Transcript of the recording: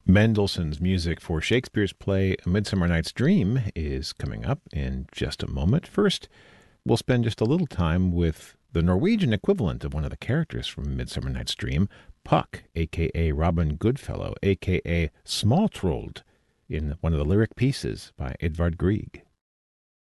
Mendelssohn's music for Shakespeare's play A Midsummer Night's Dream is coming up in just a moment. First, we'll spend just a little time with the Norwegian equivalent of one of the characters from Midsummer Night's Dream, Puck, a.k.a. Robin Goodfellow, a.k.a. Smaltrold, in one of the lyric pieces by Edvard Grieg.